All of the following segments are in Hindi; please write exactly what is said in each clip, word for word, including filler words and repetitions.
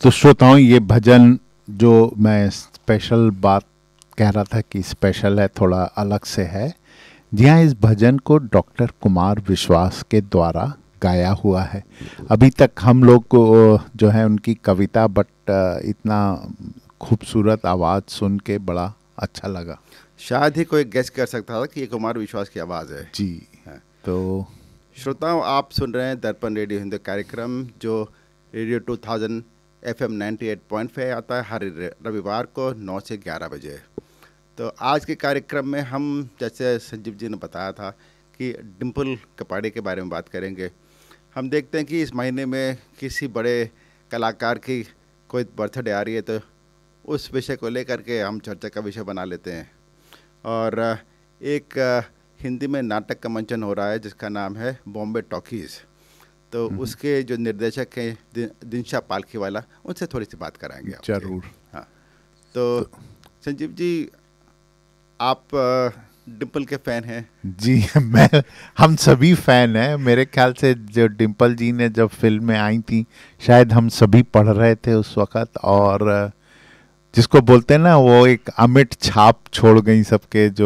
तो श्रोताओं, ये भजन जो मैं स्पेशल बात कह रहा था कि स्पेशल है, थोड़ा अलग से है। जी हाँ, इस भजन को डॉक्टर कुमार विश्वास के द्वारा गाया हुआ है। अभी तक हम लोग को जो है उनकी कविता, बट इतना खूबसूरत आवाज़ सुन के बड़ा अच्छा लगा। शायद ही कोई गेस कर सकता था कि ये कुमार विश्वास की आवाज़ है। जी हाँ। तो श्रोताओं, आप सुन रहे हैं दर्पण रेडियो हिंदी कार्यक्रम, जो radio two thousand F M ninety eight point five आता है हर रविवार को नौ से ग्यारह बजे। तो आज के कार्यक्रम में हम, जैसे संजीव जी ने बताया था, कि डिम्पल कपाड़े के बारे में बात करेंगे। हम देखते हैं कि इस महीने में किसी बड़े कलाकार की कोई बर्थडे आ रही है तो उस विषय को लेकर के हम चर्चा का विषय बना लेते हैं। और एक हिंदी में नाटक का मंचन हो रहा है जिसका नाम है बॉम्बे टॉकीज़। तो उसके जो निर्देशक हैं दि, दिनशा पालखीवाला, उनसे थोड़ी सी बात कराएंगे आपसे। जरूर। हाँ, तो, तो संजीव जी, आप डिम्पल के फ़ैन हैं? जी, मैं हम सभी फ़ैन हैं। मेरे ख्याल से जो डिम्पल जी ने जब फिल्में आई थी, शायद हम सभी पढ़ रहे थे उस वक़्त, और जिसको बोलते हैं ना, वो एक अमिट छाप छोड़ गई सबके जो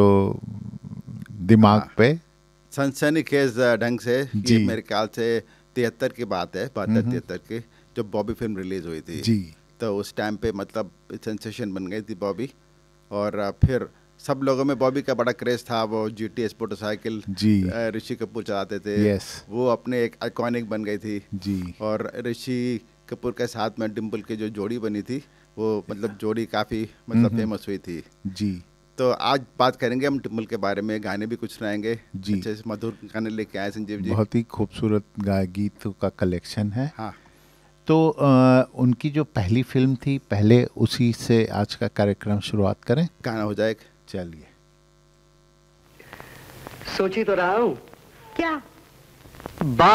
दिमाग हाँ, पे, सनसनीखेज ढंग से। ये मेरे ख्याल से तिहत्तर की बात है, बहत्तर तिहत्तर की, जब बॉबी फिल्म रिलीज़ हुई थी। जी। तो उस टाइम पे मतलब सेंसेशन बन गई थी बॉबी, और फिर सब लोगों में बॉबी का बड़ा क्रेज़ था। वो G T S motorcycle Rishi Kapoor चलाते थे। यस। वो अपने एक आइकॉनिक बन गई थी। जी। और ऋषि कपूर के साथ में डिम्पल की जो जोड़ी बनी थी, वो मतलब जोड़ी काफ़ी मतलब फेमस हुई थी। जी। तो आज बात करेंगे हम डिम्पल के बारे में, गाने भी कुछ सुनाएंगे। जी। अच्छे मधुर गाने लेके आए संजीव जी। बहुत ही खूबसूरत गीतों का कलेक्शन है। हाँ। तो आ, उनकी जो पहली फिल्म थी, पहले उसी से आज का कार्यक्रम शुरुआत करें। गाना हो जाए। चलिए। सोची तो रहा हूँ क्या? बात